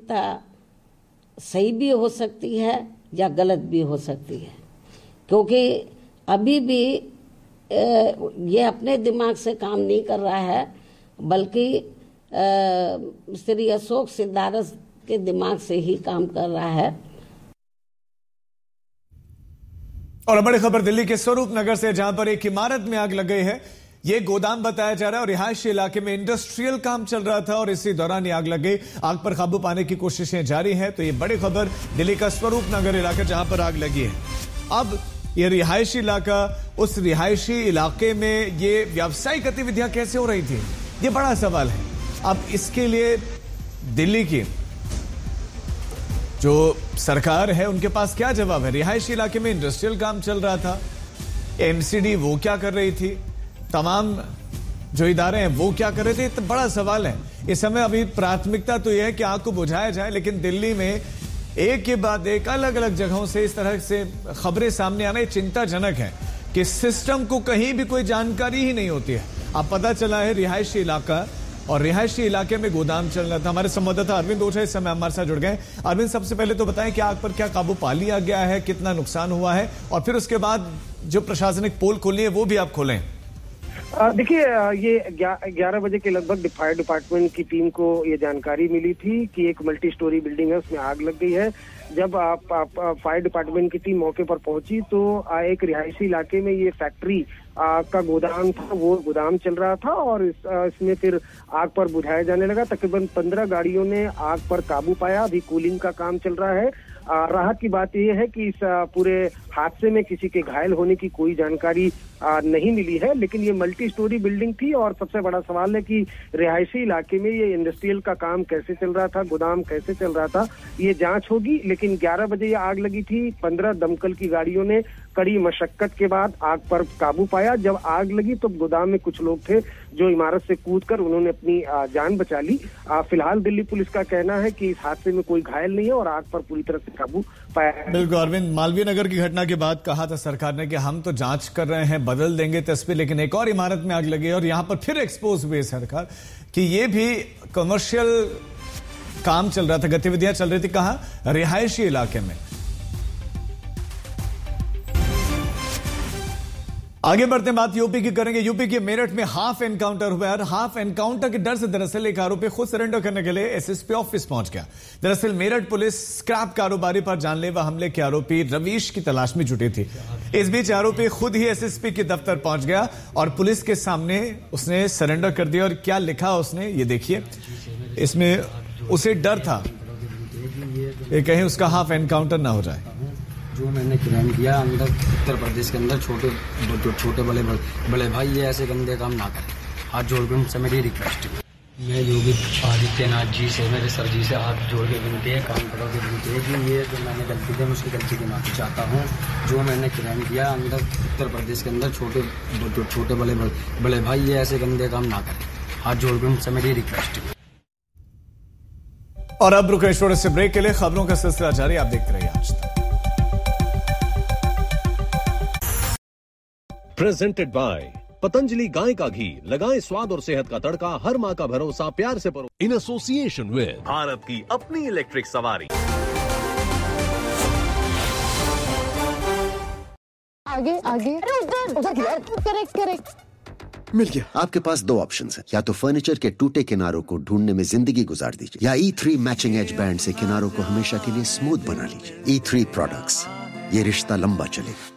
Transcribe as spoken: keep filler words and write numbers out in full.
प्राथमिकता सही भी हो सकती है या गलत भी हो सकती है, क्योंकि अभी भी ये अपने दिमाग से काम नहीं कर रहा है, बल्कि श्री अशोक सिद्धारथ के दिमाग से ही काम कर रहा है। और बड़ी खबर दिल्ली के स्वरूप नगर से, जहां पर एक इमारत में आग लग गई है। यह गोदाम बताया जा रहा है और रिहायशी इलाके में इंडस्ट्रियल काम चल रहा था और इसी दौरान ये आग लग गई। आग पर काबू पाने की कोशिशें जारी हैं। तो ये बड़ी खबर दिल्ली का स्वरूप नगर इलाका, जहां पर आग लगी है। अब ये रिहायशी इलाका, उस रिहायशी इलाके में ये व्यावसायिक गतिविधियां कैसे हो रही थी, ये बड़ा सवाल है। अब इसके लिए दिल्ली की जो सरकार है उनके पास क्या जवाब है? रिहायशी इलाके में इंडस्ट्रियल काम चल रहा था, एमसीडी वो क्या कर रही थी, तमाम जो इदारे हैं वो क्या कर रहे थे, तो बड़ा सवाल है। इस समय अभी प्राथमिकता तो यह है कि आग को बुझाया जाए, लेकिन दिल्ली में एक के बाद एक अलग अलग जगहों से इस तरह से खबरें सामने आना चिंताजनक है कि सिस्टम को कहीं भी कोई जानकारी ही नहीं होती है। अब पता चला है रिहायशी इलाका और रिहायशी इलाके में गोदाम चल रहा था। हमारे संवाददाता अरविंद ओझा इस समय हमारे साथ जुड़ गए। अरविंद, सबसे पहले तो बताएं कि आग पर क्या काबू पा लिया गया है, कितना नुकसान हुआ है, और फिर उसके बाद जो प्रशासनिक पोल खोलनी है वो भी आप खोलें। देखिए, ये ग्यारह बजे के लगभग फायर डिपार्टमेंट की टीम को ये जानकारी मिली थी कि एक मल्टी स्टोरी बिल्डिंग है, उसमें आग लग गई है। जब आप, आप फायर डिपार्टमेंट की टीम मौके पर पहुंची तो एक रिहायशी इलाके में ये फैक्ट्री का गोदाम था, वो गोदाम चल रहा था और इस, इसमें फिर आग पर बुझाया जाने लगा। तकरीबन पंद्रह गाड़ियों ने आग पर काबू पाया। अभी कूलिंग का काम चल रहा है। राहत की बात यह है कि इस पूरे हादसे में किसी के घायल होने की कोई जानकारी नहीं मिली है, लेकिन ये मल्टी स्टोरी बिल्डिंग थी और सबसे बड़ा सवाल है कि रिहायशी इलाके में ये इंडस्ट्रियल का काम कैसे चल रहा था, गोदाम कैसे चल रहा था, ये जांच होगी। लेकिन ग्यारह बजे ये आग लगी थी। पंद्रह दमकल की गाड़ियों ने कड़ी मशक्कत के बाद आग पर काबू पाया। जब आग लगी तो गोदाम में कुछ लोग थे जो इमारत से कूदकर उन्होंने अपनी जान बचा ली। फिलहाल दिल्ली पुलिस का कहना है कि इस हादसे में कोई घायल नहीं है और आग पर पूरी तरह से काबू पाया है। बिल्कुल अरविंद, मालवीय नगर की घटना के बाद कहा था सरकार ने कि हम तो जांच कर रहे हैं, बदल देंगे तस्वीर, लेकिन एक और इमारत में आग लगी और यहां पर फिर एक्सपोज हुई सरकार कि ये भी कमर्शियल काम चल रहा था, गतिविधियां चल रही थी। कहां? रिहायशी इलाके में। आगे बढ़ते बात यूपी की करेंगे। यूपी के मेरठ में हाफ एनकाउंटर हुआ और हाफ एनकाउंटर के डर से दरअसल एक आरोपी खुद सरेंडर करने के लिए एसएसपी ऑफिस पहुंच गया। दरअसल मेरठ पुलिस स्क्रैप कारोबारी पर जानलेवा हमले के आरोपी रवीश की तलाश में जुटी थी। इस बीच आरोपी खुद ही एसएसपी के दफ्तर पहुंच गया और पुलिस के सामने उसने सरेंडर कर दिया। और क्या लिखा उसने, ये देखिए। इसमें उसे डर था कि कहीं उसका हाफ एनकाउंटर ना हो जाए। जो मैंने क्राइम किया अंदर उत्तर प्रदेश के अंदर, छोटे छोटे बड़े बड़े भाई ये ऐसे गंदे काम ना करें। हाथ जोड़ के उनसे मेरी रिक्वेस्ट है। मैं योगी आदित्यनाथ जी से, मेरे सर जी से हाथ जोड़ के विनती है, काम करो के विनती है कि ये जो मैंने गलती की मैं उसकी गलती की माफी चाहता हूँ। जो मैंने क्राइम किया अंदर उत्तर प्रदेश के अंदर, छोटे छोटे बड़े बड़े भाई ये ऐसे गंदे काम ना करें। हाथ जोड़ के उनसे मेरी रिक्वेस्ट है। और अब रुकें छोटे से ब्रेक के लिए। खबरों का सिलसिला जारी, आप देखते रहिए आज तक। प्रेजेंटेड बाय पतंजलि गाय का घी, लगाएं स्वाद और सेहत का तड़का, हर माँ का भरोसा, प्यार से परो। इन एसोसिएशन विद भारत की अपनी इलेक्ट्रिक सवारी। आगे आगे करेक्ट करेक्ट मिल गया। आपके पास दो ऑप्शंस हैं, या तो फर्नीचर के टूटे किनारों को ढूंढने में जिंदगी गुजार दीजिए, या ई थ्री मैचिंग एज बैंड से किनारों को हमेशा के लिए स्मूथ बना लीजिए। ई थ्री प्रोडक्ट्स, ये रिश्ता लंबा चलेगा।